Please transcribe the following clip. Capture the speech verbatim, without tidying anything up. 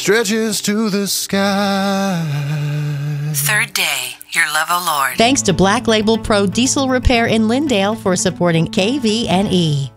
stretches to the sky. Third Day, Your Love, O Lord. Thanks to Black Label Pro Diesel Repair in Lindale for supporting K V N E.